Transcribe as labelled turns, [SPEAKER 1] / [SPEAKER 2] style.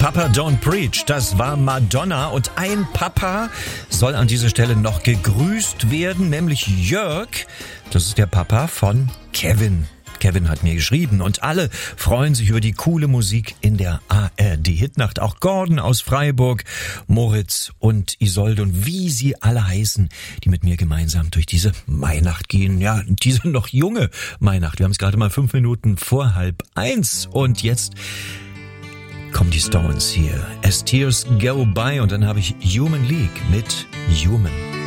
[SPEAKER 1] Papa Don't Preach, das war Madonna. Und ein Papa soll an dieser Stelle noch gegrüßt werden, nämlich Jörg. Das ist der Papa von Kevin. Kevin hat mir geschrieben und alle freuen sich über die coole Musik in der ARD-Hitnacht. Auch Gordon aus Freiburg, Moritz und Isolde und wie sie alle heißen, die mit mir gemeinsam durch diese Weihnacht gehen. Ja, diese noch junge Weihnacht. Wir haben es gerade mal 5 Minuten vor 12:30 und jetzt kommen die Stones hier. As Tears Go By und dann habe ich Human League mit Human.